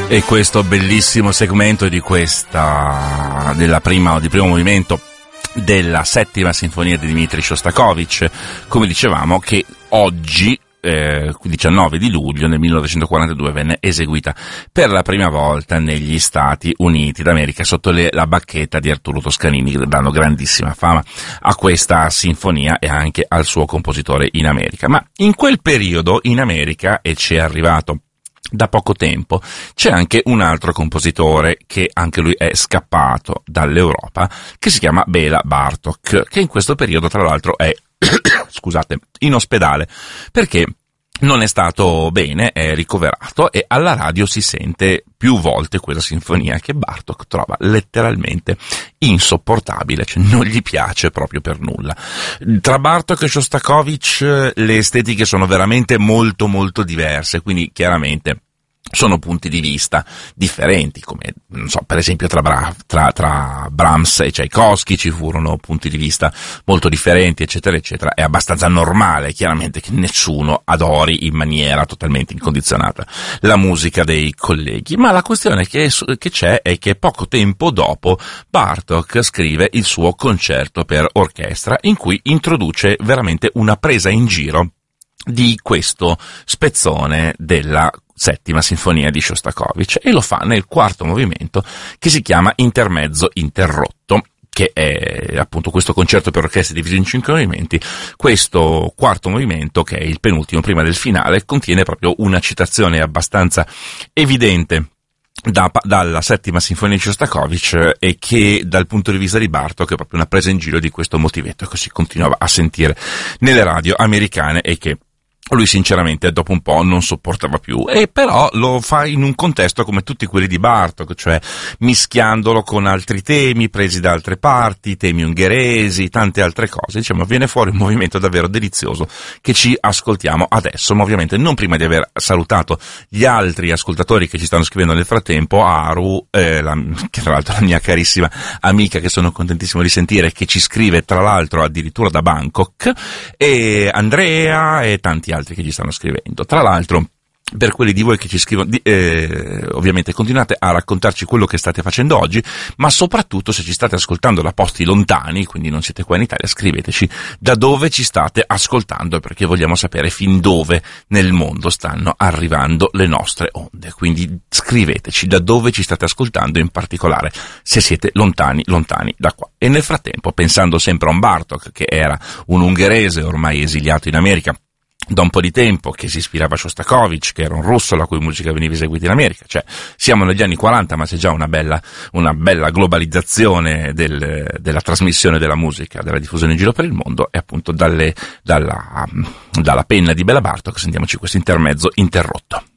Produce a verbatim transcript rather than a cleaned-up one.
E questo bellissimo segmento di questa, della prima, di primo movimento della settima sinfonia di Dmitri Shostakovich, come dicevamo, che oggi, eh, diciannove di luglio nel millenovecentoquarantadue, venne eseguita per la prima volta negli Stati Uniti d'America sotto le, la bacchetta di Arturo Toscanini, che danno grandissima fama a questa sinfonia e anche al suo compositore in America. Ma in quel periodo in America, e ci è arrivato da poco tempo, c'è anche un altro compositore che anche lui è scappato dall'Europa, che si chiama Béla Bartók, che in questo periodo tra l'altro è scusate, in ospedale perché non è stato bene, è ricoverato, e alla radio si sente più volte quella sinfonia che Bartók trova letteralmente insopportabile, cioè non gli piace proprio per nulla. Tra Bartók e Shostakovich le estetiche sono veramente molto molto diverse, quindi chiaramente sono punti di vista differenti, come, non so, per esempio tra, Bra- tra, tra Brahms e Tchaikovsky ci furono punti di vista molto differenti, eccetera, eccetera. È abbastanza normale, chiaramente, che nessuno adori in maniera totalmente incondizionata la musica dei colleghi, ma la questione che, che c'è è che poco tempo dopo Bartók scrive il suo concerto per orchestra, in cui introduce veramente una presa in giro di questo spezzone della settima sinfonia di Shostakovich, e lo fa nel quarto movimento, che si chiama Intermezzo interrotto, che è appunto questo concerto per orchestra diviso in cinque movimenti. Questo quarto movimento, che è il penultimo prima del finale, contiene proprio una citazione abbastanza evidente Da, dalla settima sinfonia di Shostakovich, e che dal punto di vista di Bartók è proprio una presa in giro di questo motivetto che si continuava a sentire nelle radio americane e che lui sinceramente dopo un po' non sopportava più, e però lo fa in un contesto come tutti quelli di Bartók, cioè mischiandolo con altri temi presi da altre parti, temi ungheresi, tante altre cose. Diciamo, viene fuori un movimento davvero delizioso che ci ascoltiamo adesso, ma ovviamente non prima di aver salutato gli altri ascoltatori che ci stanno scrivendo nel frattempo. Aru, eh, la, che tra l'altro è la mia carissima amica, che sono contentissimo di sentire, che ci scrive tra l'altro addirittura da Bangkok, e Andrea e tanti altri che ci stanno scrivendo. Tra l'altro, per quelli di voi che ci scrivono, eh, ovviamente continuate a raccontarci quello che state facendo oggi, ma soprattutto se ci state ascoltando da posti lontani, quindi non siete qua in Italia, scriveteci da dove ci state ascoltando, perché vogliamo sapere fin dove nel mondo stanno arrivando le nostre onde. Quindi scriveteci da dove ci state ascoltando, in particolare se siete lontani, lontani da qua. E nel frattempo, pensando sempre a un Bartók, che era un ungherese ormai esiliato in America da un po' di tempo, che si ispirava a Shostakovich, che era un russo la cui musica veniva eseguita in America, cioè siamo negli anni quaranta, ma c'è già una bella, una bella globalizzazione del, della trasmissione della musica, della diffusione in giro per il mondo, e appunto dalle, dalla, dalla penna di Béla Bartók sentiamoci questo intermezzo interrotto.